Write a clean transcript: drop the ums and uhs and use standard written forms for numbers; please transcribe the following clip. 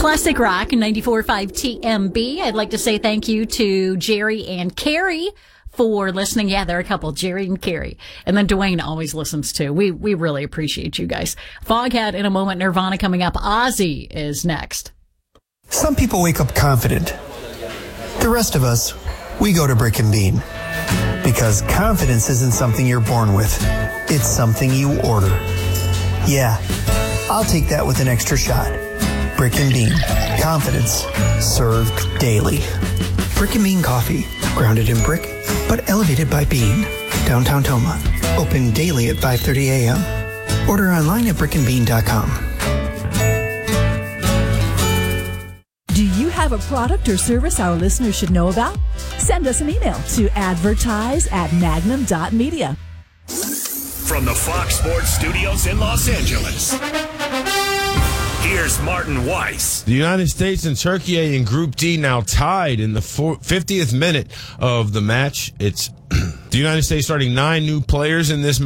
Classic Rock 94.5 TMB. I'd like to say thank you to Jerry and Carrie for listening. Yeah, there are a couple, Jerry and Carrie. And then Dwayne always listens too. We really appreciate you guys. Foghat in a moment, Nirvana coming up. Ozzy is next. Some people wake up confident. The rest of us, we go to Brick and Bean. Because confidence isn't something you're born with. It's something you order. Yeah, I'll take that with an extra shot. Brick and Bean. Confidence served daily. Brick and Bean coffee. Grounded in brick, but elevated by bean. Downtown Toma. Open daily at 5:30 a.m. Order online at brickandbean.com. Do you have a product or service our listeners should know about? Send us an email to advertise@magnum.media. From the Fox Sports Studios in Los Angeles, here's Martin Weiss. The United States and Turkey in Group D now tied in the 50th minute of the match. It's the United States starting 9 new players in this match.